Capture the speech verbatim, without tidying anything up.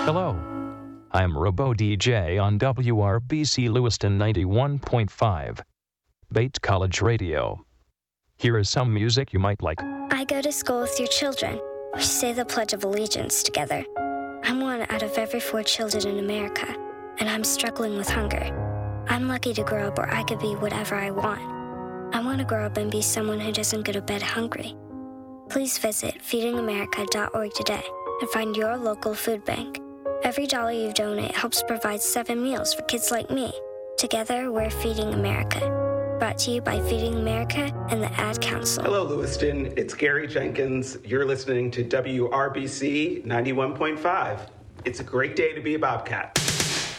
Hello, I'm RoboD J on W R B C Lewiston ninety-one point five, Bates College Radio. Here is some music you might like. I go to school with your children. We say the Pledge of Allegiance together. I'm one out of every four children in America, and I'm struggling with hunger. I'm lucky to grow up where I could be whatever I want. I want to grow up and be someone who doesn't go to bed hungry. Please visit feeding america dot org today and find your local food bank. Every dollar you donate helps provide seven meals for kids like me. Together, we're Feeding America. Brought to you by Feeding America and the Ad Council. Hello, Lewiston. It's Gary Jenkins. You're listening to W R B C ninety-one point five. It's a great day to be a Bobcat.